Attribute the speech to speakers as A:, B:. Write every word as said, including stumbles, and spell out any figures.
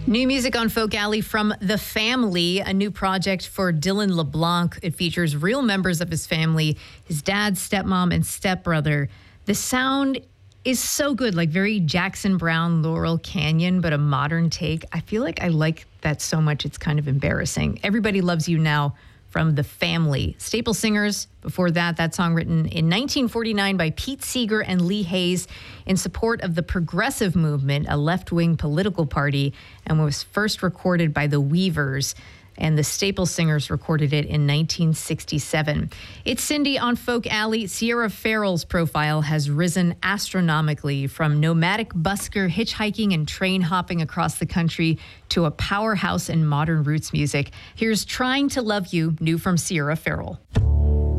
A: New music on Folk Alley from The Family, a new project for Dylan LeBlanc. It features real members of his family, his dad, stepmom, and stepbrother. The sound is so good, like very Jackson Browne, Laurel Canyon, but a modern take. I feel like I like that so much, it's kind of embarrassing. Everybody Loves You Now from The Family. Staple Singers, before that, that song written in nineteen forty-nine by Pete Seeger and Lee Hayes in support of the Progressive Movement, a left-wing political party, and was first recorded by the Weavers. And the Staple Singers recorded it in nineteen sixty-seven. It's Cindy on Folk Alley. Sierra Farrell's profile has risen astronomically from nomadic busker hitchhiking and train hopping across the country to a powerhouse in modern roots music. Here's Trying to Love You, new from Sierra Farrell.